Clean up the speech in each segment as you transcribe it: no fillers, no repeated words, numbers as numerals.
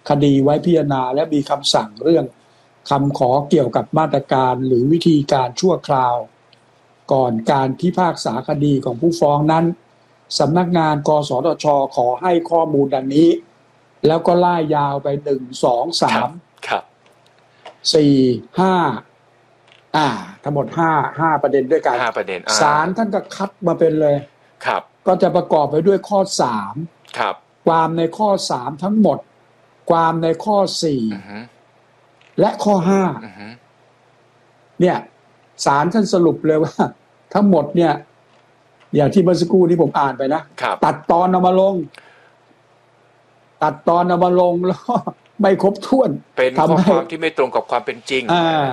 คดีไว้พิจารณาและมีคำสั่งเรื่องคำขอเกี่ยวกับมาตรการหรือวิธีการชั่วคราวก่อนการพิพากษาคดีของผู้ฟ้องนั้นสำนักงานกสทช.ขอให้ข้อมูลดังนี้แล้วก็ไล่ยาวไป1 2 3 4 5ทั้งหมด5ประเด็นด้วยกัน 5ประเด็นศาลท่านก็คัดมาเป็นเลยครับก็จะประกอบไปด้วยข้อ3 ครับความในข้อ3ทั้งหมดความในข้อ4และข้อ5เนี่ยศาลท่านสรุปเลยว่าทั้งหมดเนี่ยอย่างที่เมื่อสักครู่นี้ผมอ่านไปนะตัดตอนเอามาลงแล้วไม่ครบถ้วนเป็นข้อความที่ไม่ตรงกับความเป็นจริง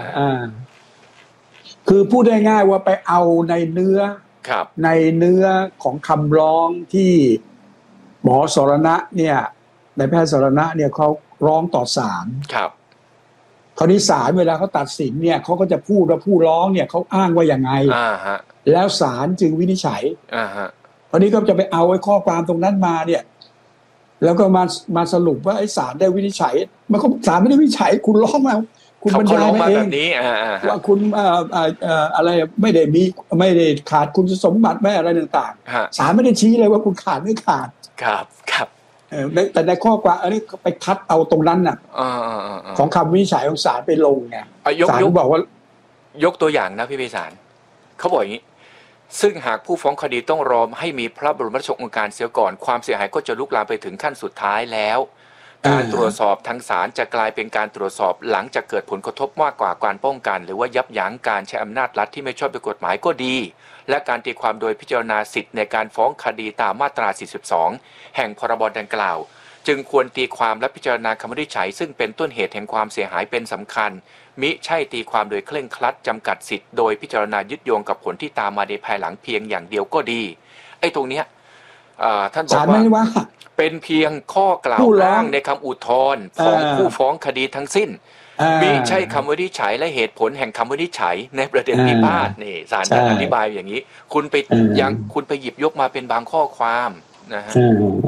คือพูดง่ายๆว่าไปเอาในเนื้อของคำร้องที่หมอสรณะเนี่ยนายแพทย์สรณะเนี่ยเขาร้องต่อศาลคราวนี้ศาลเวลาเขาตัดสินเนี่ยเขาก็จะพูดว่าผู้ร้องเนี่ยเขาอ้างว่าอย่างไงแล้วศาลจึงวินิจฉัยคราวนี้ก็จะไปเอาไอ้ข้อความตรงนั้นมาเนี่ยแล้วก็มาสรุปว่าไอ้ศาลได้วินิจฉัยมันก็ศาลไม่ได้วินิจฉัยคุณร้องมาคุณบรรยายมาเองว่าคุณอะไรไม่ได้ขาดคุณสมบัติไม่อะไรต่างๆศาลไม่ได้ชี้เลยว่าคุณขาดไม่ขาดครับแต่ในข้อความอันนี้ไปคัดเอาตรงนั้นน่ะของคำวินิจฉัยของศาลไปลงไงศาลบอกว่ายกตัวอย่างนะพี่ไพศาลเขาบอกอย่างนี้ซึ่งหากผู้ฟ้องคดีต้องรอให้มีพระบรมราชโองการเสียก่อนความเสียหายก็จะลุกลามไปถึงขั้นสุดท้ายแล้วการตรวจสอบทางศาลจะกลายเป็นการตรวจสอบหลังจากเกิดผลกระทบมากกว่าการป้องกันหรือว่ายับยั้งการใช้อำนาจรัฐที่ไม่ชอบด้วยกฎหมายก็ดีและการตีความโดยพิจารณาสิทธิในการฟ้องคดีตามมาตรา 42 แห่งพรบดังกล่าวจึงควรตีความและพิจารณาคำวินิจฉัยซึ่งเป็นต้นเหตุแห่งความเสียหายเป็นสำคัญมิใช่ตีความโดยเคร่งครัดจำกัดสิทธิ์โดยพิจารณายึดโยงกับผลที่ตามมาในภายหลังเพียงอย่างเดียวก็ดีไอ้ตรงเนี้ยท่านบอกว่าเป็นเพียงข้อกล่าวอ้างในคำอุทธรณ์ของผู้ฟ้องคดีทั้งสิ้นมิใช่คำวินิจฉัยและเหตุผลแห่งคำวินิจฉัยในประเด็นพิพาทนี่ศาลจะอธิบายอย่างนี้คุณไปหยิบยกมาเป็นบางข้อความนะฮะ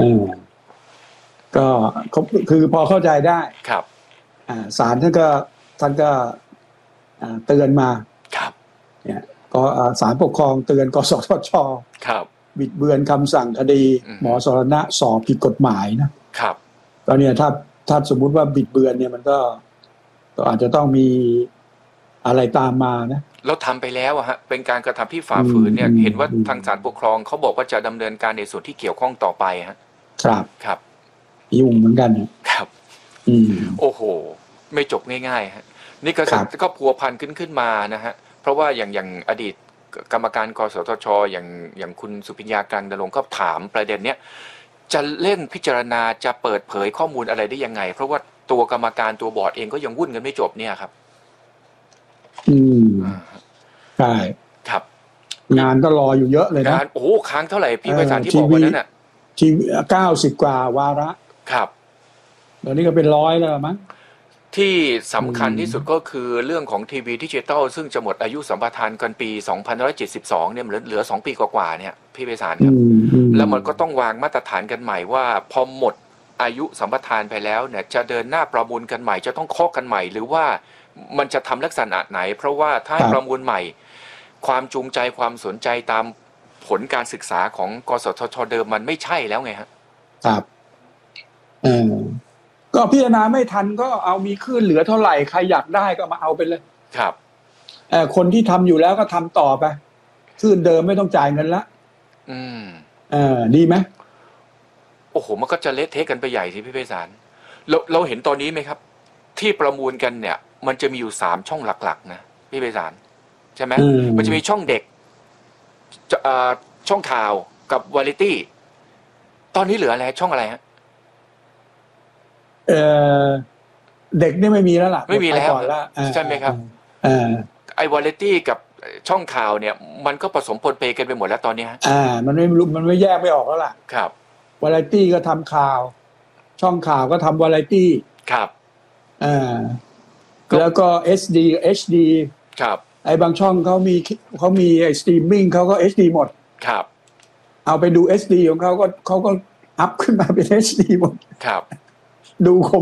ก็คือพอเข้าใจได้ครับศาลท่านก็เตือนมาครับเนี่ยก็ศาลปกครองเตือนกสทช. ครับบิดเบือนคำสั่งคดีหมอสรณะสอบผิดกฎหมายนะครับตอนนี้ถ้าสมมุติว่าบิดเบือนเนี่ยมันก็อาจจะต้องมีอะไรตามมานะเราทำไปแล้วฮะเป็นการกระทำที่ฝ่าฝืนเนี่ยเห็นว่าทางศาลปกครองเขาบอกว่าจะดำเนินการในส่วนที่เกี่ยวข้องต่อไปฮะครับยุ่งเหมือนกันครับโอ้โหไม่จบง่ายๆฮะนี่ก็พัวพันขึ้นมานะฮะเพราะว่าอย่างอดีตกรรมการกสทช.อย่างคุณสุพิญญากลางดลงก็ถามประเด็นเนี้ยจะเร่งพิจารณาจะเปิดเผยข้อมูลอะไรได้ยังไงเพราะว่าตัวกรรมการตัวบอร์ดเองก็ยังวุ่นกันไม่จบเนี่ยครับใช่ครับงานก็รออยู่เยอะเลยนะโอ้ค้างเท่าไหร่พี่ไพศาลที่บอกวันนั้นน่ะที90 กว่าวาระครับตอนนี้ก็เป็น100แล้วมั้งที่สำคัญที่สุดก็คือเรื่องของทีวีดิจิตอลซึ่งจะหมดอายุสัมปทานกันปี2572เนี่ยเหลือ2 ปีกว่าๆเนี่ยพี่ไพศาลครับแล้วมันก็ต้องวางมาตรฐานกันใหม่ว่าพอหมดอายุสัมปทานไปแล้วเนี่ยจะเดินหน้าประมูลกันใหม่จะต้องเคาะกันใหม่หรือว่ามันจะทำลักษณะไหนเพราะว่าถ้าประมูลใหม่ความจูงใจความสนใจตามผลการศึกษาของกสทช.เดิมมันไม่ใช่แล้วไงฮะครับก็พิจารณาไม่ทันก็เอามีคลื่นเหลือเท่าไหร่ใครอยากได้ก็มาเอาไปเลยครับคนที่ทำอยู่แล้วก็ทำต่อไปคลื่นเดิมไม่ต้องจ่ายเงินละดีไหมโอ้โหมันก็จะเละเทะกันไปใหญ่สิพี่ไพศาลเราเห็นตอนนี้ไหมครับที่ประมูลกันเนี่ยมันจะมีอยู่3ช่องหลักๆนะพี่ไพศาลใช่ไหมมันจะมีช่องเด็กช่องข่าวกับวาไรตี้ตอนนี้เหลืออะไรช่องอะไรฮะเด็กนี่ไม่มีแล้วล่ะไม่มีแล้วใช่ไหมครับไอ้วาไรตี้กับช่องข่าวเนี่ยมันก็ผสมปนเปกันไปหมดแล้วตอนนี้มันไม่แยกไม่ออกแล้วล่ะครับวาไรตี้ก็ทำข่าวช่องข่าวก็ทำวาไรตี้ครับแล้วก็ HD ครับไอ้บางช่องเขามีไอ้สตรีมมิ่งเขาก็ HD หมดครับเอาไปดู HD ของเขาก็อัพขึ้นมาเป็น HD หมดครับดูคม